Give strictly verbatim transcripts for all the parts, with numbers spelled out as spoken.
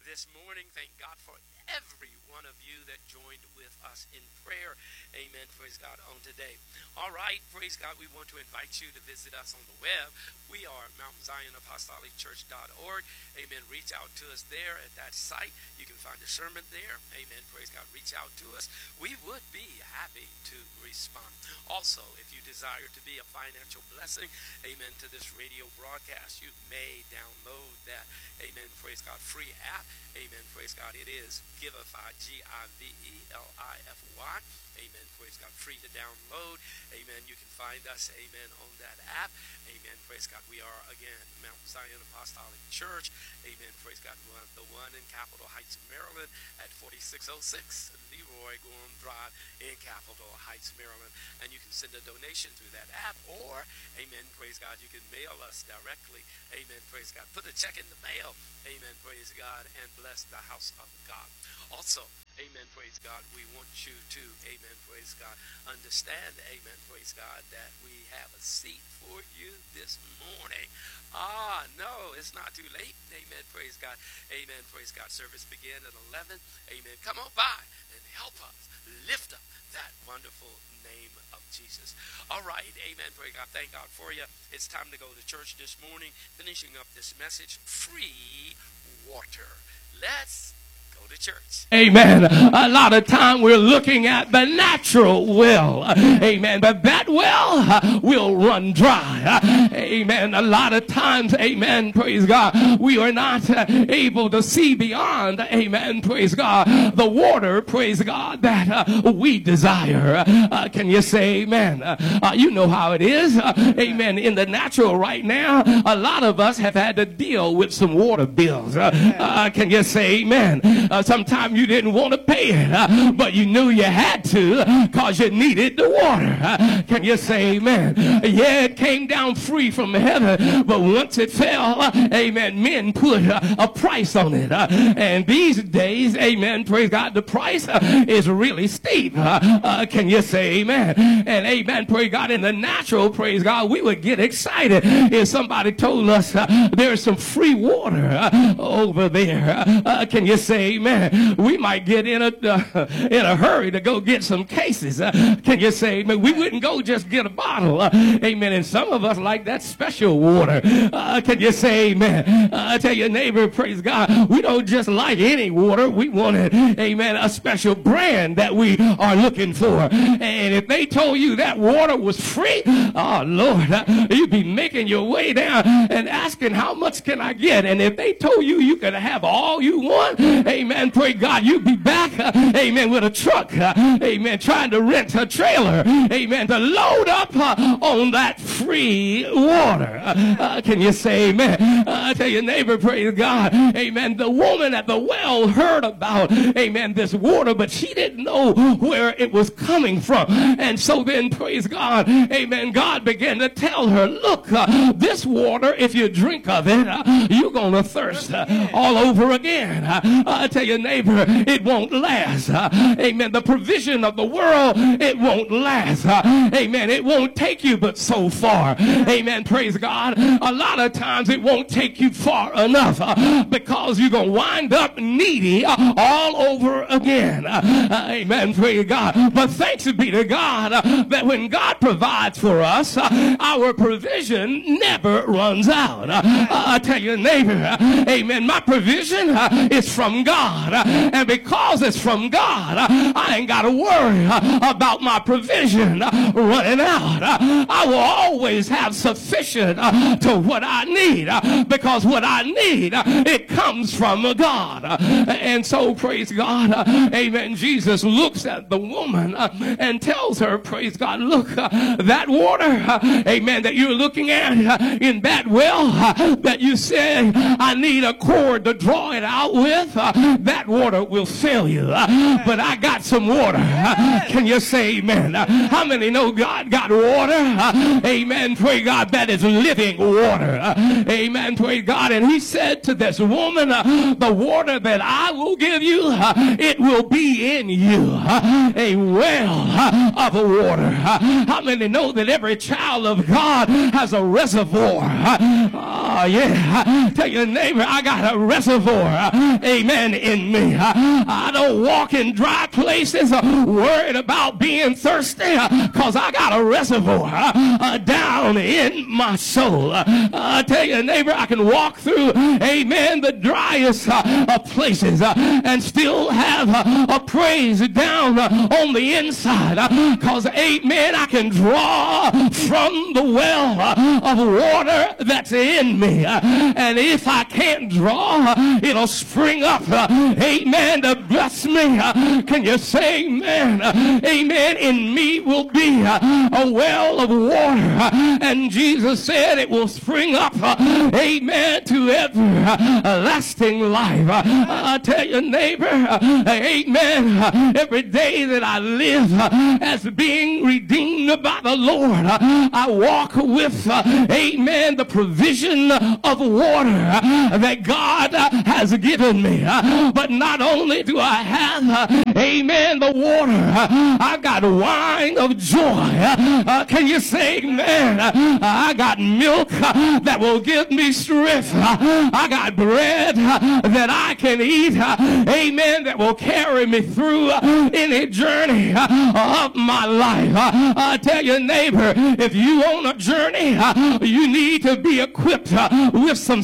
this morning. Thank God for every one of you that joined with us in prayer. Amen. Praise God on today. All right. Praise God. We want to invite you to visit us on the web. We are Mount Zion Apostolic Church dot org. Amen. Reach out to us there at that site. You can find a sermon there. Amen. Praise God. Reach out to us. We would be happy to respond. Also, if you desire to be a financial blessing, amen, to this radio broadcast, you may download that, amen, praise God, free app. Amen, praise God. It is Giveify, G I V E L I F Y. Amen, praise God, free to download. Amen, you can find us, amen, on that app. Amen, praise God. We are, again, Mount Zion Apostolic Church. Amen, praise God. One, the one in Capitol Heights, Maryland at forty-six oh six Leroy Gorham Drive in Capitol Heights, Maryland. And you can send a donation through that app, or, amen, praise God, you can mail us directly. Amen, praise God. Put a check in the mail. Amen, praise God, and bless the house of God. Also, amen, praise God, we want you to, amen, praise God, understand, amen, praise God, that we have a seat for you this morning. Ah, no, it's not too late. Amen, praise God. Amen, praise God. Service begin at eleven. Amen. Come on by and help us lift up that wonderful name of Jesus. All right, amen, praise God. Thank God for you. It's time to go to church this morning, finishing up this message, free water. Let's go to church. Amen. A lot of time we're looking at the natural well. Amen. But that well uh, will run dry. Uh, amen. A lot of times, amen, praise God, we are not uh, able to see beyond, amen, praise God, the water, praise God, that uh, we desire. Uh, can you say amen? Uh, uh, you know how it is. Uh, amen. In the natural right now, a lot of us have had to deal with some water bills. Uh, uh, can you say amen? Uh, Sometimes you didn't want to pay it, uh, but you knew you had to because uh, you needed the water. Uh, can you say amen? Yeah, it came down free from heaven, but once it fell, uh, amen, men put uh, a price on it. Uh, and these days, amen, praise God, the price uh, is really steep. Uh, uh, can you say amen? And amen, praise God, in the natural, praise God, we would get excited if somebody told us uh, there's some free water uh, over there. Uh, can you say amen? We might get in a uh, in a hurry to go get some cases. Uh, can you say amen? We wouldn't go just get a bottle. Uh, amen. And some of us like that special water. Uh, can you say amen? Uh, I tell your neighbor, praise God, we don't just like any water. We wanted, amen, a special brand that we are looking for. And if they told you that water was free, oh, Lord, uh, you'd be making your way down and asking, how much can I get? And if they told you you could have all you want, amen, pray God, you be back, uh, amen, with a truck, uh, amen, trying to rent a trailer, amen, to load up uh, on that free water. Uh, uh, can you say amen? Uh, I tell your neighbor, praise God, amen, the woman at the well heard about, amen, this water, but she didn't know where it was coming from. And so then, praise God, amen, God began to tell her, look, uh, this water, if you drink of it, uh, you're going to thirst uh, all over again. Uh, I tell your neighbor, it won't last. Uh, amen. The provision of the world, it won't last. Uh, amen. It won't take you but so far. Amen. Praise God. A lot of times it won't take you far enough uh, because you're going to wind up needy uh, all over again. Uh, uh, amen. Praise God. But thanks be to God uh, that when God provides for us, uh, our provision never runs out. Uh, uh, I tell your neighbor, uh, amen, my provision uh, is from God. Uh, and because it's from God, uh, I ain't got to worry uh, about my provision uh, running out. Uh, I will always have sufficient uh, to what I need uh, because what I need, uh, it comes from uh, God. Uh, and so, praise God, uh, amen, Jesus looks at the woman uh, and tells her, praise God, look, uh, that water, uh, amen, that you're looking at uh, in that well uh, that you said I need a cord to draw it out with, uh, that water will fail you. Uh, but I got some water. Uh, can you say amen? Uh, how many know God got water? Uh, amen. Pray God that is living water. Uh, amen. Praise God. And he said to this woman, uh, the water that I will give you, uh, it will be in you. Uh, a well uh, of water. Uh, how many know that every child of God has a reservoir? Uh, oh, yeah. Tell your neighbor, I got a reservoir. Uh, amen. In me. Uh, I don't walk in dry places uh, worried about being thirsty because uh, I got a reservoir uh, uh, down in my soul. Uh, I tell your neighbor, I can walk through, amen, the driest uh, of places uh, and still have uh, a praise down uh, on the inside because, uh, amen, I can draw from the well uh, of water that's in me. Uh, and if I can't draw, uh, it'll spring up, uh, amen, to bless me. Uh, can you say amen? Uh, amen. In me will be uh, a well of water. Uh, and Jesus said it will spring up, uh, amen, to everlasting life. Uh, I tell your neighbor, uh, amen, uh, every day that I live uh, as being redeemed by the Lord, uh, I walk with, uh, amen, the provision of water uh, that God uh, has given me. Uh, but not only do I have, uh, amen, the water, uh, I got wine of joy. Uh, uh, can you say amen? Uh, I got milk uh, that will give me strength. Uh, I got bread uh, that I can eat, uh, amen, that will carry me through uh, any journey uh, of my life. Uh, I tell your neighbor, if you on a journey, uh, you need to be equipped uh, with some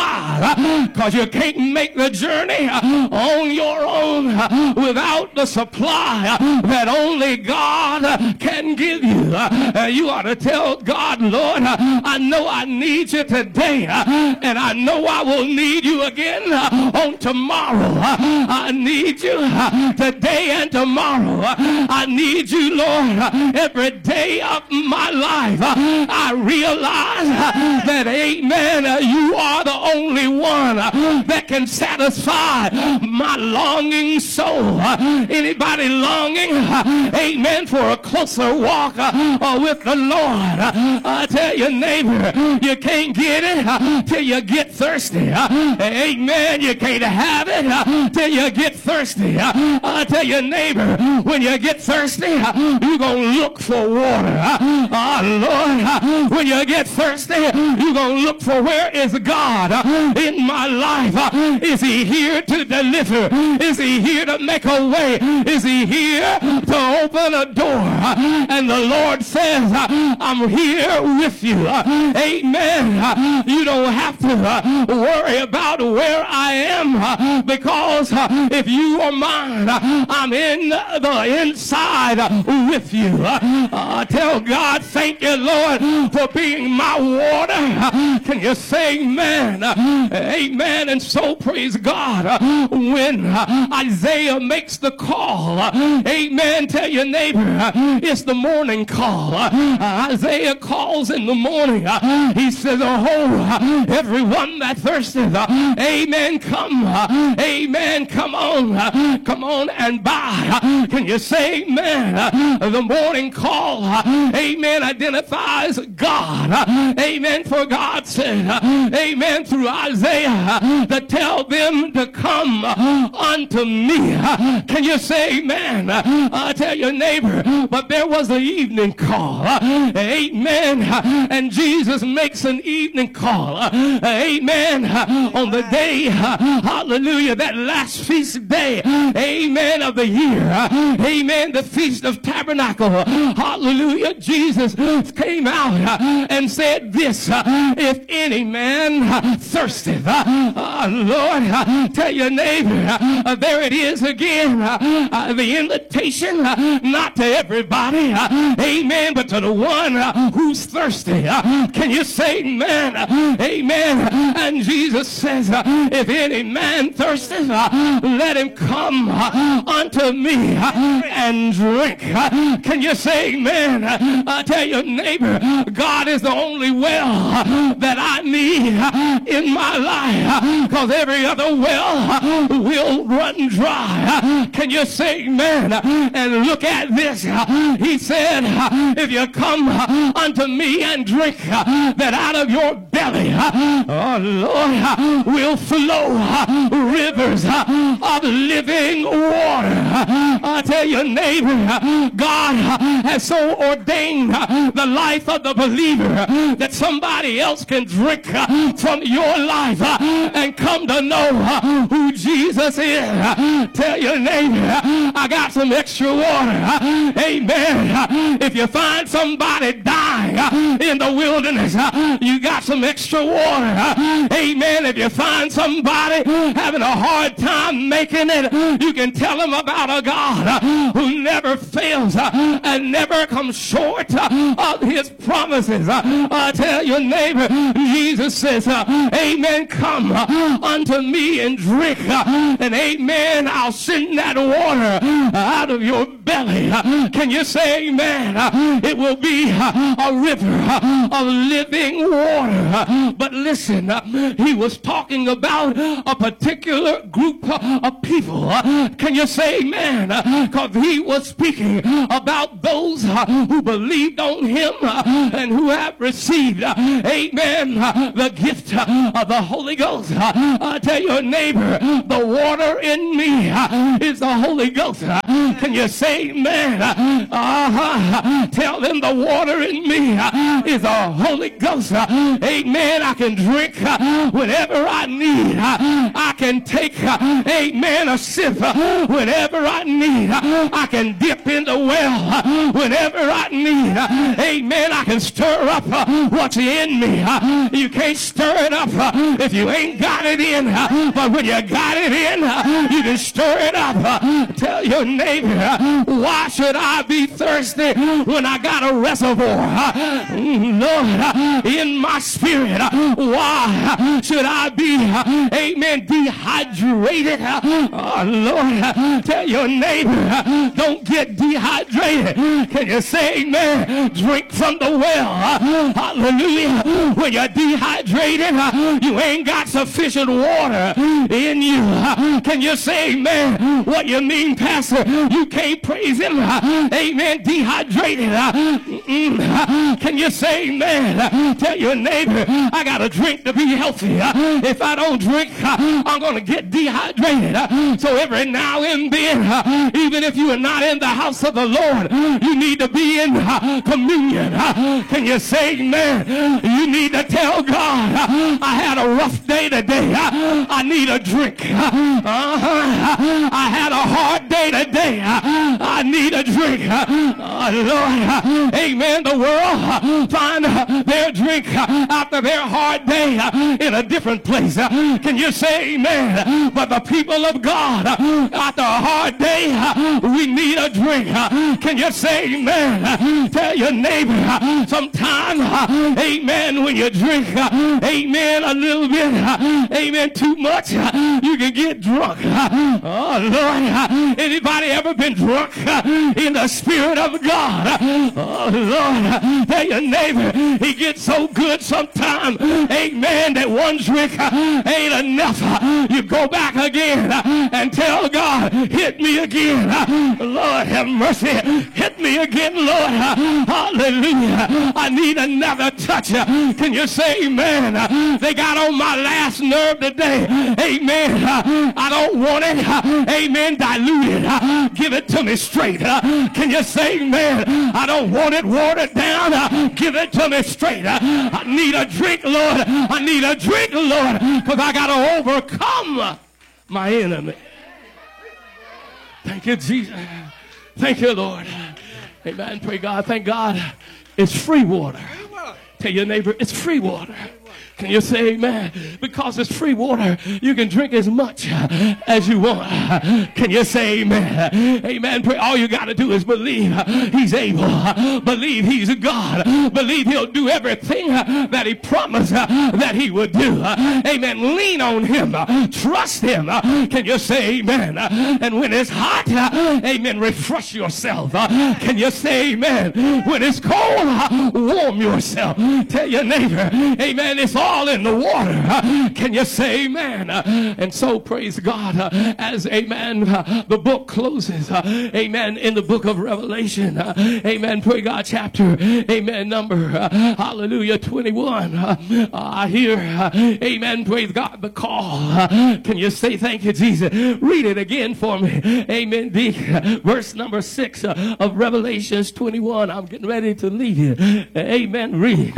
supply because uh, you can't make the journey uh, on your own uh, without the supply uh, that only God uh, can give you. Uh, you ought to tell God, Lord, uh, I know I need you today, uh, and I know I will need you again uh, on tomorrow. Uh, I need you uh, today and tomorrow. Uh, I need you, Lord, uh, every day of my life. Uh, I realize uh, that, amen, uh, you are the only one uh, that can satisfy my longing soul. Uh, anybody longing, uh, amen, for a closer walk uh, uh, with the Lord? Uh, I tell your neighbor, you can't get it uh, till you get thirsty. Uh, amen. You can't have it uh, till you get thirsty. Uh, I tell your neighbor, when you get thirsty, uh, you're going to look for water. Uh, oh, Lord, uh, when you get thirsty, you're going to look for where is God uh, in my life. Uh, is he here to deliver? Is he here to make a way? Is he here to open a door? Uh, and the Lord says, uh, I'm here with you. Uh, amen. Uh, you don't have to uh, worry about where I am uh, because uh, if you are mine, uh, I'm in the inside uh, with you. Uh, uh, tell God, thank you, Lord, for being my water. Uh, can you say amen? Uh, amen. And so praise God uh, when uh, Isaiah makes the call. Uh, amen. Tell your neighbor, uh, it's the morning call. Uh, Isaiah calls in the morning. Uh, he says, oh, uh, everyone that thirsteth, uh, amen, come, uh, amen, come on, uh, come on and buy. Uh, can you say amen? Uh, the morning call, uh, amen, identifies God. Uh, amen, for God said, uh, amen, through Isaiah, uh, to tell them to come uh, unto me. Uh, can you say amen? Uh, I tell your neighbor, but there was an evening call. Uh, amen. Uh, and Jesus makes an evening call. Uh, amen. Uh, on the day, uh, hallelujah, that last feast day, amen, of the year. Uh, amen. The Feast of Tabernacle. Uh, hallelujah. Jesus came out uh, and said this, uh, if any man uh, thirsteth, uh, uh, Lord, uh, tell your neighbor, uh, there it is again, uh, uh, the invitation, uh, not to everybody, uh, amen, but to the one uh, who's thirsty. Uh, can you say amen? Uh, amen. And Jesus says, uh, if any man thirsteth, uh, let him come uh, unto me uh, and drink. Uh, can you say amen? Uh, uh, tell your neighbor, God is the only well uh, that I need uh, in my life, because uh, every other well uh, will run dry. Uh, can you say amen? Uh, and look at this. Uh, he said, uh, if you come uh, unto me and drink, uh, that out of your belly, uh, oh Lord, uh, will flow uh, rivers uh, of living water. Uh, I tell your neighbor, uh, God uh, has so ordained uh, the life of the believer uh, that somebody else can drink uh, from your life uh, and come to know uh, who Jesus is. Uh, tell your neighbor, uh, I got some extra water. Uh, amen. Uh, if you find somebody dying uh, in the wilderness, uh, you got some extra water. Uh, amen. If you find somebody having a hard time making it, you can tell them about a God uh, who never fails uh, and never comes short uh, of his promises. Uh, uh, tell your neighbor, Jesus says, uh, amen, come uh, unto me and drink. Uh, and amen, I'll send that water uh, out of your belly. Uh, can you say amen? Uh, it will be uh, a river uh, of living water. Uh, but listen, uh, he was talking about a particular group uh, of people. Uh, can you say amen? Because uh, he was speaking about those uh, who believed on him uh, and who have received, uh, amen, uh, the gift uh, of the Holy Ghost. Uh, uh, tell your neighbor, the water in me uh, is the Holy Ghost. Uh, can you say amen? Uh, uh, tell them the water in me uh, is the Holy Ghost. Uh, amen. I can drink uh, whenever I need. Uh, I can take, uh, amen, a sip uh, whenever I need. Uh, I can dip in the well uh, whenever I need. Uh, amen. I can stir up uh, what's in me. Uh, you can't stir it up uh, if you ain't got it in. Uh, but when you got it in, uh, you can stir it up. Uh, tell your neighbor, uh, why should I be thirsty when I got a reservoir? Uh, Lord, uh, in my spirit, uh, why should I be, uh, amen, dehydrated? Uh, oh, Lord, uh, tell your neighbor, uh, don't get dehydrated. Can you say amen? Drink from the well. Uh, hallelujah. When you're dehydrated, uh, you ain't got sufficient water in you. Uh, can you say amen? What you mean, Pastor? You can't praise him. Uh, amen. Dehydrated. Uh, mm, uh, can you say amen? Uh, tell your neighbor, I got to drink to be healthy. Uh, if I don't drink, uh, I'm going to get dehydrated. Uh, so every now and then, uh, even if you are not in the house of the Lord, you need to be in uh, communion. Uh, can you say amen? You need to tell God, uh, I had a rough day today. Uh, I need a drink. Uh, uh, I had a hard day today. Uh, I need a drink. Uh, uh, Lord, uh, amen. The world uh, find uh, their drink uh, after their hard day uh, in a different place. Uh, can you say amen? But the people of God, uh, after a hard day, uh, we need a drink. Uh, can you say amen? Uh, tell your neighbor, uh, sometime, uh, amen, when you drink, uh, amen, a little bit, uh, amen, too much, uh, you can get drunk. Uh, oh, Lord, uh, anybody ever been drunk uh, in the Spirit of God? Uh, oh, Lord, uh, tell your neighbor, he gets so good sometimes, amen, that one drink uh, ain't enough. Uh, you go back again uh, and tell God, hit me again. Uh, Lord, have mercy. Hit me again, Lord. Uh, hallelujah. I need another touch. Uh, can you say amen? Uh, they got on my last nerve today. Amen. Uh, I don't want it. Uh, amen. Diluted. Uh, give it to me straight. Uh, can you say amen? I don't want it watered down. Uh, give it to me straight. Uh, I need a drink, Lord. I need a drink, Lord, because I got to overcome my enemy. Thank you, Jesus. Thank you, Lord. Amen. Pray God. Thank God. It's free water. Tell your neighbor, it's free water. Can you say amen? Because it's free water. You can drink as much as you want. Can you say amen? Amen. Pray. All you got to do is believe he's able. Believe he's God. Believe he'll do everything that he promised that he would do. Amen. Lean on him. Trust him. Can you say amen? And when it's hot, amen, refresh yourself. Can you say amen? When it's cold, warm yourself. Tell your neighbor, amen, it's all in the water. Can you say amen? And so praise God as, amen, the book closes, amen, in the book of Revelation, amen, pray God, chapter, amen, number, hallelujah, twenty-one. I hear, amen, praise God, the call. Can you say thank you, Jesus? Read it again for me. Amen. The verse number six of Revelations twenty-one. I'm getting ready to leave you. Amen. Read.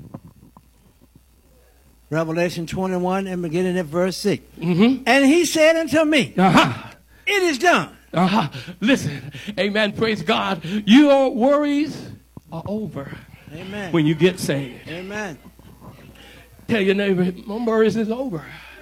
Revelation twenty-one and beginning at verse six. Mm-hmm. And he said unto me, uh-huh. It is done. Uh-huh. Listen. Amen. Praise God. Your worries are over. Amen. When you get saved. Amen. Tell your neighbor, my worries is over.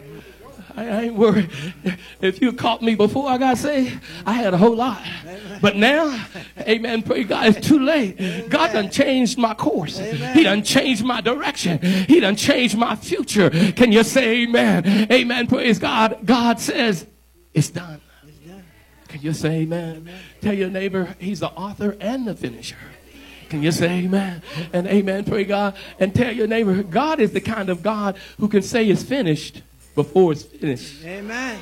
I ain't worried. If you caught me before I got saved, I had a whole lot. Amen. But now, amen, praise God, it's too late. Amen. God done changed my course. Amen. He done changed my direction. He done changed my future. Can you say amen? Amen, praise God. God says, it's done. It's done. Can you say amen? Amen? Tell your neighbor, he's the author and the finisher. Can you say amen? And amen, praise God. And tell your neighbor, God is the kind of God who can say it's finished before it's finished. Amen.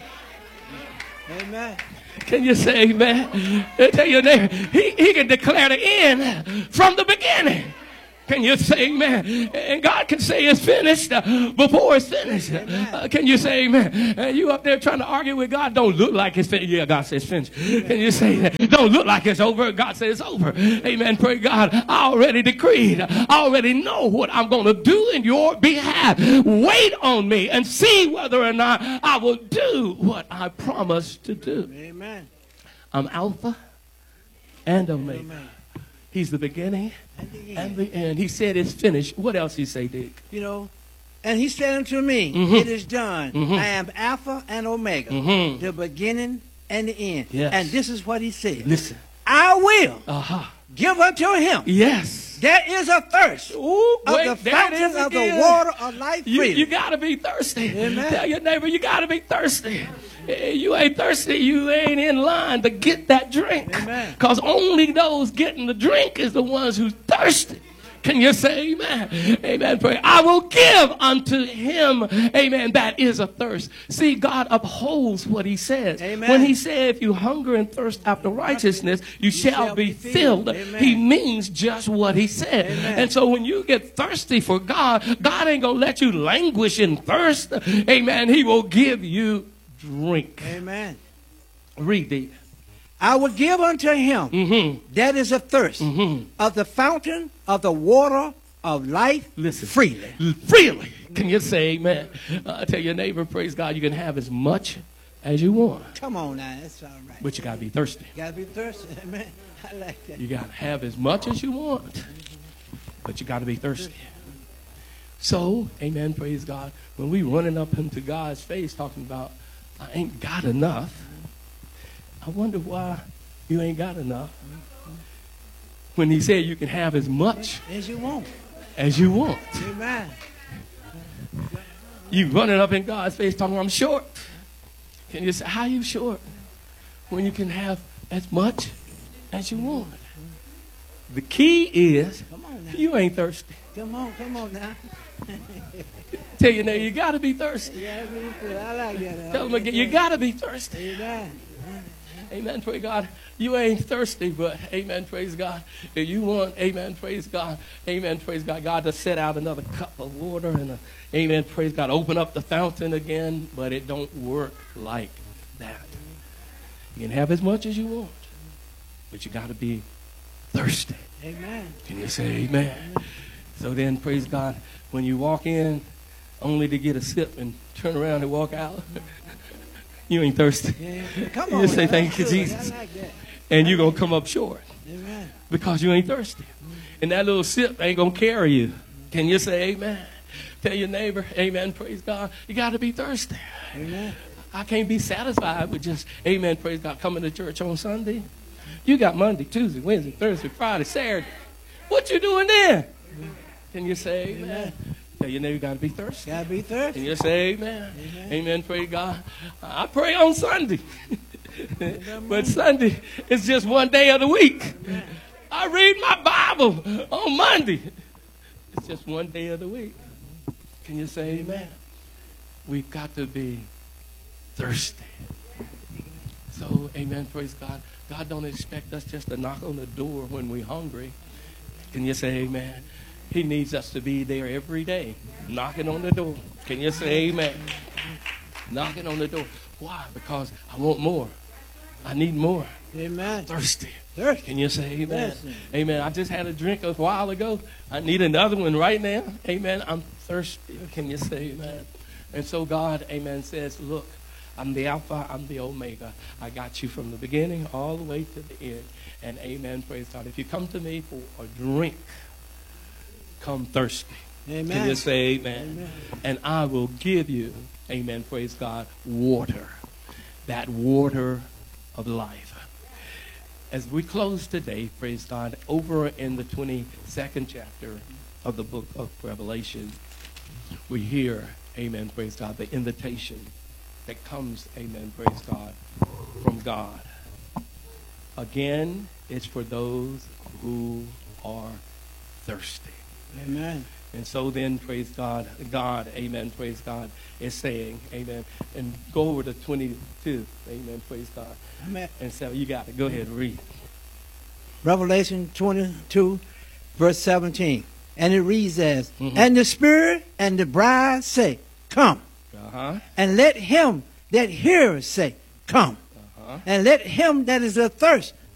Amen. Can you say amen? Tell your neighbor, he, he can declare the end from the beginning. Can you say amen? And God can say it's finished uh, before it's finished. Uh, can you say amen? Uh, you up there trying to argue with God, don't look like it's finished. Yeah, God says it's finished. Amen. Can you say that? Don't look like it's over. God says it's over. Amen. Pray God. I already decreed. I already know what I'm going to do in your behalf. Wait on me and see whether or not I will do what I promised to do. Amen. I'm Alpha and Omega. Amen. He's the beginning and the end. And the end. He said it's finished. What else he say, Dick? You know, and he said unto me, mm-hmm. It is done. Mm-hmm. I am Alpha and Omega, mm-hmm. the beginning and the end. Yes. And this is what he said. Listen. I will uh-huh. give unto him. Yes. There is a thirst Ooh, of wait, the fountain of the water of life you, freely. you got to be thirsty. Amen. Tell your neighbor, you got to be thirsty. You ain't thirsty, you ain't in line to get that drink. Because only those getting the drink is the ones who's thirsty. Can you say amen? Amen. Pray. I will give unto him, amen, that is a thirst. See, God upholds what he says. Amen. When he said, if you hunger and thirst after righteousness, you, you shall, shall be filled. filled. He means just what he said. Amen. And so when you get thirsty for God, God ain't going to let you languish in thirst. Amen. He will give you drink. Amen. Read it. I will give unto him mm-hmm. that is a thirst mm-hmm. of the fountain of the water of life. Listen, freely. Freely. Can you say amen? Uh, tell your neighbor, praise God, you can have as much as you want. Come on now, that's all right. But you got to be thirsty. You got to be thirsty. Amen. I like that. You got to have as much as you want. But you got to be thirsty. So, amen, praise God. When we running up into God's face talking about, I ain't got enough. I wonder why you ain't got enough. When he said you can have as much as you want. As you want. Amen. You running up in God's face talking, I'm short. Can you say, how you short? When you can have as much as you want. The key is, come on now. You ain't thirsty. Come on, come on now. Tell you now, you got to be thirsty. Yeah, I like that. Tell them again, you got to be thirsty. Amen. Amen, praise God. You ain't thirsty, but amen, praise God. If you want, amen, praise God. Amen, praise God. God to set out another cup of water and, a, amen, praise God. Open up the fountain again, but it don't work like that. You can have as much as you want, but you got to be thirsty. Amen. Can you say amen? Amen? So then, praise God, when you walk in only to get a sip and turn around and walk out, you ain't thirsty. Yeah. Come on. You say thank you, Jesus. Like and you're going to come up short. Amen. Because you ain't thirsty. And that little sip ain't going to carry you. Can you say amen? Tell your neighbor, amen, praise God, you got to be thirsty. Amen. I can't be satisfied with just, amen, praise God, coming to church on Sunday. You got Monday, Tuesday, Wednesday, Thursday, Friday, Saturday. What you doing then? Can you say amen? Amen. Tell your neighbor you got to be thirsty. Got to be thirsty. Can you say amen? Amen, amen, praise God. I pray on Sunday. But Sunday is just one day of the week. Amen. I read my Bible on Monday. It's just one day of the week. Can you say amen? Amen? We've got to be thirsty. So, amen, praise God. God don't expect us just to knock on the door when we're hungry. Can you say amen? He needs us to be there every day, knocking on the door. Can you say amen? Knocking on the door. Why? Because I want more. I need more. Amen. Thirsty. Thirsty. Can you say amen? Yes. Amen. I just had a drink a while ago. I need another one right now. Amen. I'm thirsty. Can you say amen? And so God, amen, says, look, I'm the Alpha, I'm the Omega. I got you from the beginning all the way to the end. And amen, praise God. If you come to me for a drink, come thirsty. Amen. Can you say amen? Amen? And I will give you, amen, praise God, water. That water of life. As we close today, praise God, over in the twenty-second chapter of the book of Revelation, we hear, amen, praise God, the invitation that comes, amen, praise God, from God. Again, it's for those who are thirsty. Amen. And so then, praise God, God, amen, praise God, is saying, amen, and go over to twenty-two, amen, praise God. Amen. And so you got to go ahead and read. Revelation twenty-two, verse seventeen. And it reads as, Mm-hmm. And the Spirit and the bride say, Come. Uh-huh. And let him that heareth say, Come. Uh-huh. And let him that is athirst